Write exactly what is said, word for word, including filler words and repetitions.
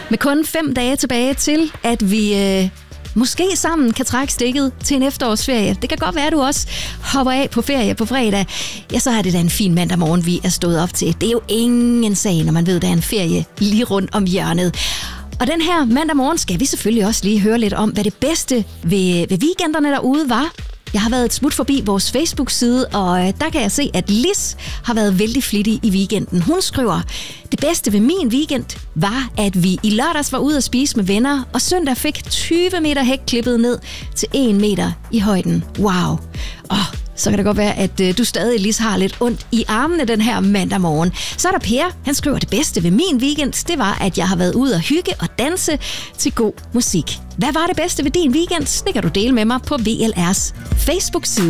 Med kun fem dage tilbage til, at vi øh, måske sammen kan trække stikket til en efterårsferie. Det kan godt være, at du også hopper af på ferie på fredag. Ja, så er det da en fin mandag morgen, vi er stået op til. Det er jo ingen sag, når man ved, at der er en ferie lige rundt om hjørnet. Og den her mandag morgen skal vi selvfølgelig også lige høre lidt om, hvad det bedste ved, ved weekenderne derude var. Jeg har været et smut forbi vores Facebook-side, og der kan jeg se, at Lis har været vældig flittig i weekenden. Hun skriver, det bedste ved min weekend var, at vi i lørdags var ude at spise med venner, og søndag fik tyve meter hæk klippet ned til en meter i højden. Wow! Og så kan det godt være, at du stadig, Lis, har lidt ondt i armene den her mandag morgen. Så er der Per, han skriver, det bedste ved min weekend, det var, at jeg har været ude at hygge og danse til god musik. Hvad var det bedste ved din weekend? Det kan du dele med mig på V L R's Facebook-side.